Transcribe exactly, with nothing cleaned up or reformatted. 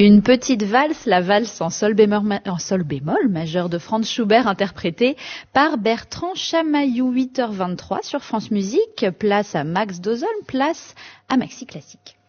Une petite valse, la valse en sol bémol, en sol bémol majeur de Franz Schubert, interprétée par Bertrand Chamaillou. huit heures vingt-trois sur France Musique. Place à Max Dozon, place à Maxi Classique.